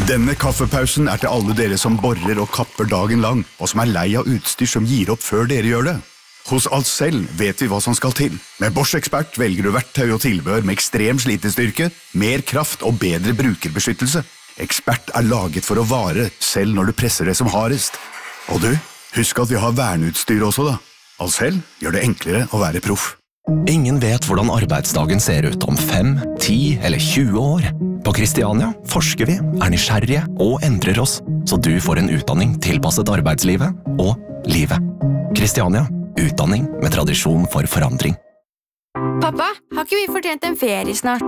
Denne kaffepausen til alle dere som borer og kapper dagen lang, og som lei av utstyr som gir opp før dere gjør det. Hos Ahlsell vet vi hva som skal til. Med Bosch Expert velger du verktøy og tilbehør med ekstrem slitestyrke, mer kraft og bedre brukerbeskyttelse. Expert laget for å vare, selv når du presser det som hardest. Og du, husk at vi har verneutstyr også da. Ahlsell gjør det enklere å være proff. Ingen vet hvordan arbeidsdagen ser ut om 5, 10 eller 20 år. På Kristiania forsker vi, nysgjerrige og endrer oss, så du får en utdanning tilpasset arbeidslivet og livet. Kristiania, utdanning med tradisjon for forandring. Pappa, har ikke vi fortjent en ferie snart?